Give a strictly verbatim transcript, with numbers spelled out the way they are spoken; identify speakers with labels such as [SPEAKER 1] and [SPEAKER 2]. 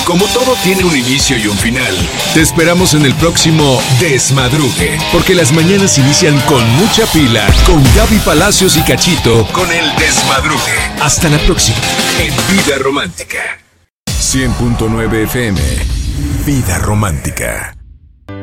[SPEAKER 1] Como todo tiene un inicio y un final, te esperamos en el próximo Desmadrugue, porque las mañanas inician con mucha pila, con Gaby Palacios y Cachito, con el Desmadrugue. Hasta la próxima, en Vida Romántica. cien punto nueve F M, Vida Romántica.